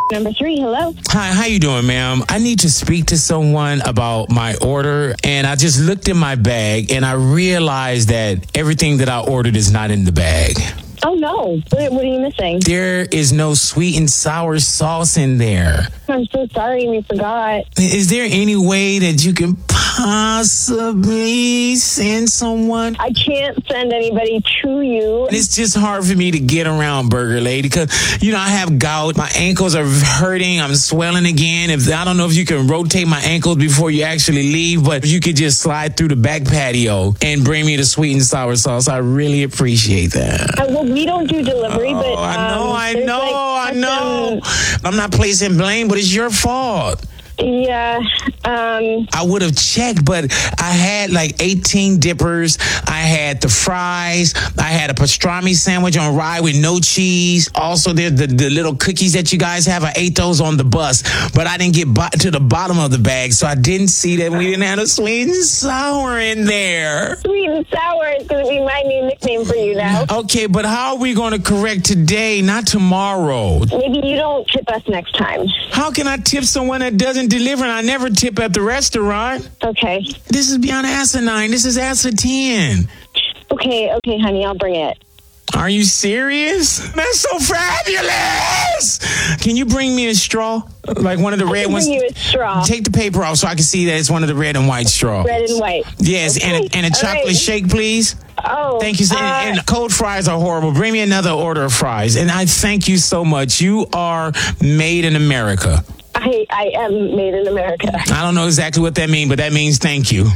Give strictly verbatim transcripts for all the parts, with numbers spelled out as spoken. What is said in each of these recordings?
Number three, hello. Hi, how you doing, ma'am? I need to speak to someone about my order, and I just looked in my bag, and I realized that everything that I ordered is not in the bag. Oh, no. What, what are you missing? There is no sweet and sour sauce in there. I'm so sorry, we forgot. Is there any way that you can possibly send someone? I can't send anybody to you. It's just hard for me to get around, Burger Lady, because, you know, I have gout. My ankles are hurting. I'm swelling again. If I don't know if you can rotate my ankles before you actually leave, but if you could just slide through the back patio and bring me the sweet and sour sauce, I really appreciate that. Uh, well, we don't do delivery, oh, but... Um, I know, I know, like I know. I'm not placing blame, but it's your fault. Yeah. Um, I would have checked, but I had like eighteen dippers. I had the fries. I had a pastrami sandwich on rye with no cheese. Also, there's the, the little cookies that you guys have. I ate those on the bus, but I didn't get bo- to the bottom of the bag, so I didn't see that we didn't have a sweet and sour in there. Sweet and sour is going to be my new nickname for you now. Okay, but how are we going to correct today, not tomorrow? Maybe you don't tip us next time. How can I tip someone that doesn't deliver, and I never tip at the restaurant? Okay. This is beyond asinine. This is ascertain. Okay, okay, honey, I'll bring it. Are you serious? That's so fabulous! Can you bring me a straw? Like one of the I red can ones? bring you a straw. Take the paper off so I can see that it's one of the red and white straws. Red and white. Yes, okay. and a, and a chocolate right. shake, please. Oh. Thank you. Uh, and, and cold fries are horrible. Bring me another order of fries. And I thank you so much. You are made in America. I, I am made in America. I don't know exactly what that means, but that means thank you.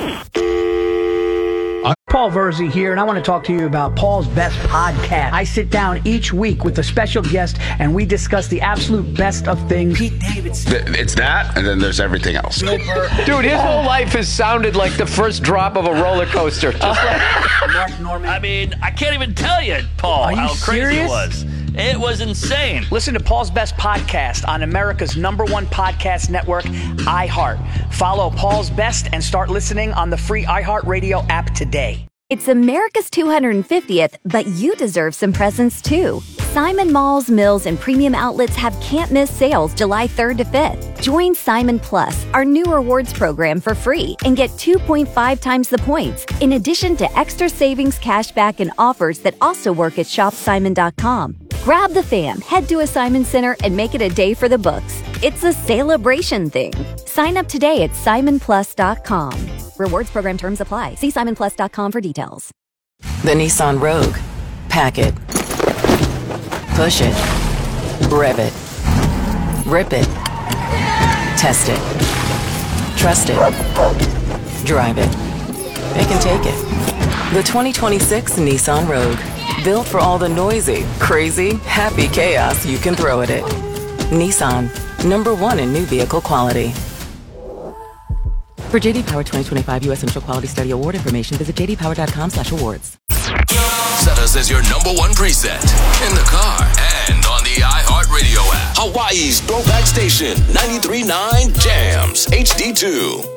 Paul Verzi here, and I want to talk to you about Paul's Best Podcast. I sit down each week with a special guest, and we discuss the absolute best of things. Pete Davidson. It's that, and then there's everything else. Dude, his whole life has sounded like the first drop of a roller coaster. Just like Mark Norman. I mean, I can't even tell you, Paul, Are you how crazy serious? it was. It was insane. Listen to Paul's Best Podcast on America's number one podcast network, iHeart. Follow Paul's Best and start listening on the free iHeartRadio app today. It's America's two hundred fiftieth, but you deserve some presents too. Simon Malls, Mills, and Premium Outlets have can't-miss sales July third to fifth. Join Simon Plus, our new rewards program, for free and get two point five times the points, in addition to extra savings, cashback, and offers that also work at shop simon dot com. Grab the fam, head to a Simon Center, and make it a day for the books. It's a celebration thing. Sign up today at simon plus dot com. Rewards program terms apply. See simon plus dot com for details. The Nissan Rogue. Pack it. Push it. Rev it. Rip it. Test it. Trust it. Drive it. It can take it. The twenty twenty-six Nissan Rogue. Built for all the noisy, crazy, happy chaos you can throw at it. Nissan. Number one in new vehicle quality. For J D Power twenty twenty-five U S Initial Quality Study Award information, visit j d power dot com slash awards. Set us as your number one preset in the car and on the iHeartRadio app. Hawaii's Throwback Station, ninety-three point nine Jams H D two.